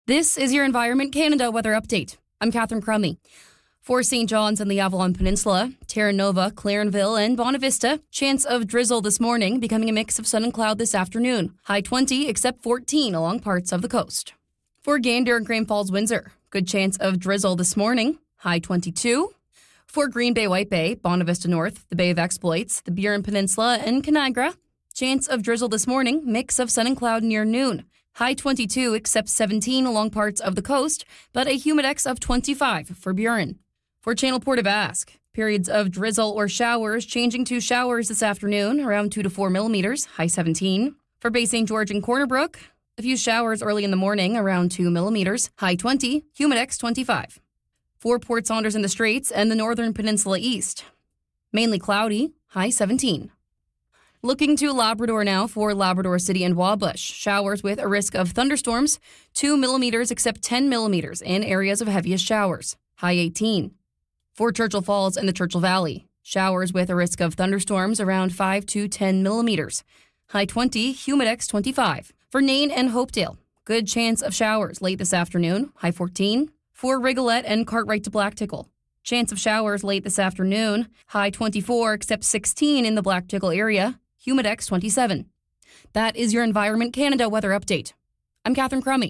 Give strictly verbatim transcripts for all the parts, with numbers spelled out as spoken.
This is your Environment Canada weather update. I'm Catherine Crummy. For Saint John's and the Avalon Peninsula, Terra Nova, Clarenville, and Bonavista, chance of drizzle this morning, becoming a mix of sun and cloud this afternoon. High twenty, except fourteen along parts of the coast. For Gander and Grand Falls, Windsor, good chance of drizzle this morning. High twenty-two. For Green Bay, White Bay, Bonavista North, the Bay of Exploits, the Burin Peninsula, and Canagra, chance of drizzle this morning, mix of sun and cloud near noon. High twenty-two, except seventeen along parts of the coast, but a humidex of twenty-five for Burin. For Channel Port of Ask, periods of drizzle or showers changing to showers this afternoon, around two to four millimeters, high seventeen. For Bay Saint George and Corner Brook, a few showers early in the morning, around two millimeters, high twenty, humidex twenty-five. For Port Saunders and the Straits and the Northern Peninsula East, mainly cloudy, high seventeen. Looking to Labrador now for Labrador City and Wabush. Showers with a risk of thunderstorms, two millimeters except ten millimeters in areas of heaviest showers, high eighteen. For Churchill Falls and the Churchill Valley, showers with a risk of thunderstorms around five to ten millimeters, high twenty, humidex twenty-five. For Nain and Hopedale, good chance of showers late this afternoon, high fourteen. For Rigolette and Cartwright to Blacktickle, chance of showers late this afternoon, high twenty-four except sixteen in the Blacktickle area, humidex twenty-seven. That is your Environment Canada weather update. I'm Catherine Crummy.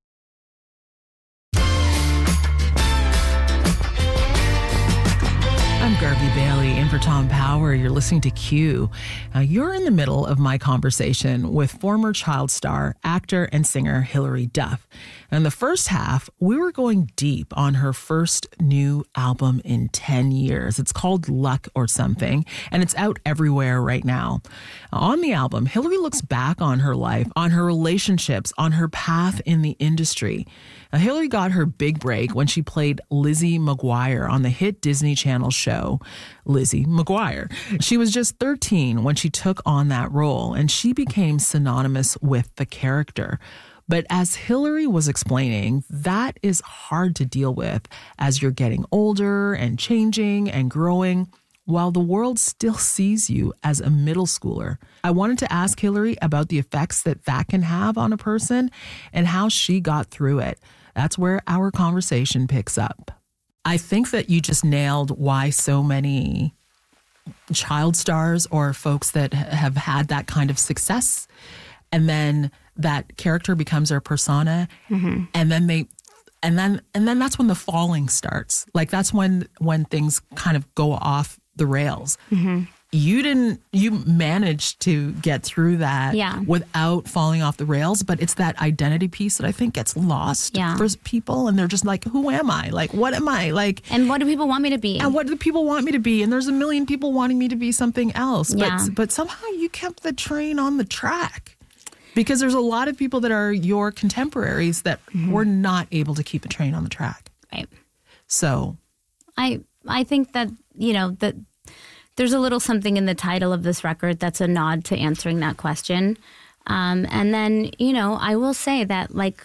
I'm Garvey Bailey in for Tom Power. You're listening to Q. Uh, you're in the middle of my conversation with former child star, actor, and singer Hilary Duff. In the first half, we were going deep on her first new album in ten years. It's called Luck or Something, and it's out everywhere right now. On the album, Hilary looks back on her life, on her relationships, on her path in the industry. Now, Hilary got her big break when she played Lizzie McGuire on the hit Disney Channel show, Lizzie McGuire. She was just thirteen when she took on that role, and she became synonymous with the character. But as Hilary was explaining, that is hard to deal with as you're getting older and changing and growing, while the world still sees you as a middle schooler. I wanted to ask Hilary about the effects that that can have on a person and how she got through it. That's where our conversation picks up. I think that you just nailed why so many child stars or folks that have had that kind of success, and then that character becomes their persona, mm-hmm. and then they and then and then that's when the falling starts. Like that's when when things kind of go off the rails. Mm-hmm. You didn't, you managed to get through that yeah. without falling off the rails, but it's that identity piece that I think gets lost yeah. for people. And they're just like, who am I? Like, what am I? Like, and what do people want me to be? And what do people want me to be? And there's a million people wanting me to be something else. Yeah. But, but somehow you kept the train on the track. Because there's a lot of people that are your contemporaries that mm-hmm. were not able to keep the train on the track. Right. So. I I think that, you know, that there's a little something in the title of this record that's a nod to answering that question. Um, and then, you know, I will say that, like,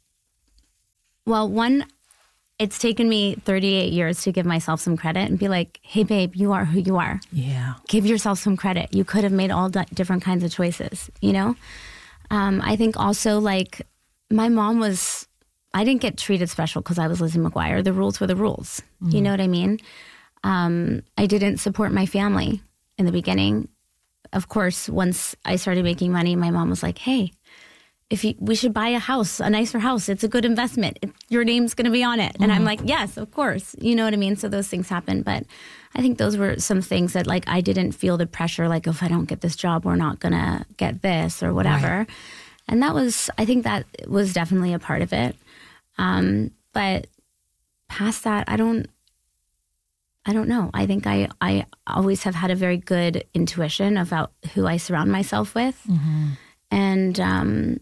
well, one, it's taken me thirty-eight years to give myself some credit and be like, hey, babe, you are who you are. Yeah. Give yourself some credit. You could have made all d- different kinds of choices, you know? Um, I think also, like, my mom was, I didn't get treated special because I was Lizzie McGuire. The rules were the rules. Mm-hmm. You know what I mean? Um, I didn't support my family in the beginning. Of course, once I started making money, my mom was like, hey, if you, we should buy a house, a nicer house. It's a good investment. It, your name's going to be on it. And mm-hmm. I'm like, yes, of course. You know what I mean? So those things happen. But I think those were some things that, like, I didn't feel the pressure, like, if I don't get this job, we're not going to get this or whatever. Right. And that was, I think that was definitely a part of it. Um, but past that, I don't, I don't know. I think I, I always have had a very good intuition about who I surround myself with. Mm-hmm. And um,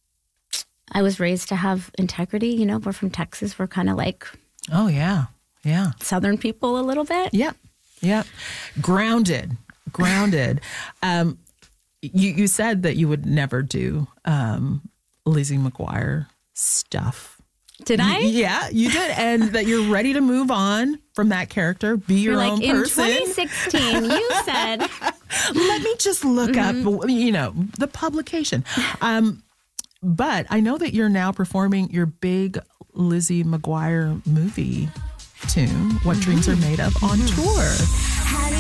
I was raised to have integrity. You know, we're from Texas. We're kind of like... Oh, yeah. Yeah. Southern people a little bit. Yeah. Yeah. Grounded. Grounded. um, you, you said that you would never do um, Lizzie McGuire stuff. Did I? Yeah, you did. And that you're ready to move on from that character, be your you're own like, person. In twenty sixteen, you said... Let me just look mm-hmm. up, you know, the publication. Um, But I know that you're now performing your big Lizzie McGuire movie tune, What mm-hmm. Dreams Are Made Of, on mm-hmm. tour.